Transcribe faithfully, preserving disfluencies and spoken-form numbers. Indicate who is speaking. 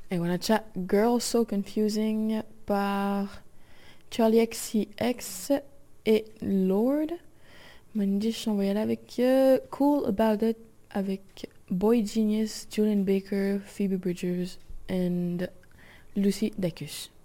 Speaker 1: Et on a déjà Girl So Confusing par Charlie X C X et Lord. Mandish, on va y aller avec euh, Cool About It avec Boy Genius, Julian Baker, Phoebe Bridgers and Lucy Dacus.